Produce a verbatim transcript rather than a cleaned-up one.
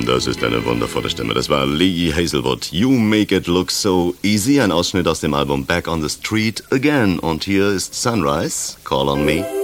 Das ist eine wundervolle Stimme. Das war Lee Hazelwood. You Make It Look So Easy. Ein Ausschnitt aus dem Album Back on the Street Again. Und hier ist Sunrise, Call on Me.